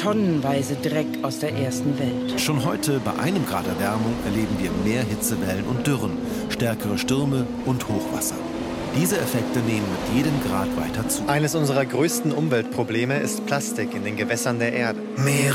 tonnenweise Dreck aus der ersten Welt. Schon heute, bei 1 Grad Erwärmung, erleben wir mehr Hitzewellen und Dürren, stärkere Stürme und Hochwasser. Diese Effekte nehmen mit jedem Grad weiter zu. Eines unserer größten Umweltprobleme ist Plastik in den Gewässern der Erde. Meere